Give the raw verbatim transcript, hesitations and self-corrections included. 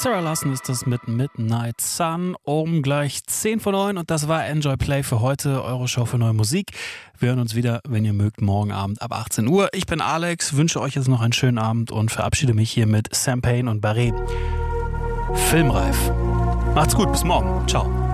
Sarah Larson ist das mit Midnight Sun um gleich zehn vor neun und das war Enjoy Play für heute, eure Show für neue Musik. Wir hören uns wieder, wenn ihr mögt, morgen Abend ab achtzehn Uhr. Ich bin Alex, wünsche euch jetzt noch einen schönen Abend und verabschiede mich hier mit Sam Payne und Barret. Filmreif. Macht's gut, bis morgen. Ciao.